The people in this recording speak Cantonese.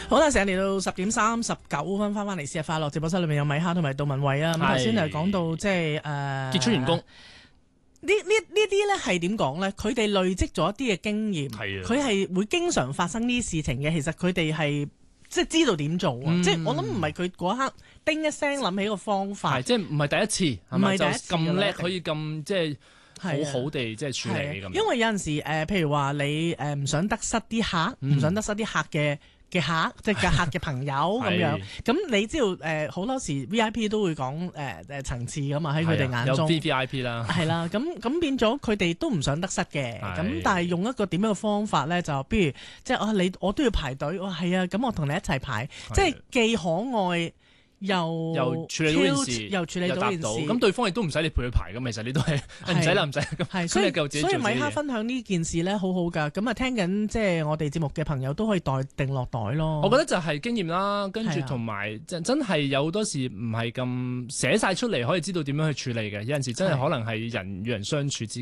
好啦，成日嚟到10:39翻嚟試下快樂直播室裏面有米哈同埋杜文慧啊。咁頭先就講到即係傑出員工。 呢啲咧係點講咧？佢哋累積咗一啲嘅經驗，佢係會經常發生呢啲事情嘅。其實佢哋係即係知道點做啊！即係我諗唔係佢嗰刻叮一聲諗起個方法， 即係唔係第一次， 唔係第一次咁叻可以咁即係好好地即係處理咁。 因為有陣時譬如話你唔想得失啲客，唔想得失啲客嘅客，即係客嘅朋友咁樣。咁你知道好多時 VIP 都會講層次噶嘛，喺佢哋眼中有 VVIP 啦， 係啦。咁變咗佢哋都唔想得失嘅。咁但係用一個點樣嘅方法咧，就比如即係我都要排隊。係啊，咁我同你一齊排，即係既可愛。又處理到件事， 又處理到件事， 咁對方亦都唔使你陪佢排咁，其實你都係唔使啦，唔使咁。 所以米哈分享呢件事咧，好好噶。咁啊，聽緊即係我哋節目嘅朋友都可以袋定落袋咯。 我覺得就係經驗啦，跟住同埋真係有好多時唔係咁寫晒出嚟，可以知道點樣去處理嘅。有陣時真係可能係人與人相處之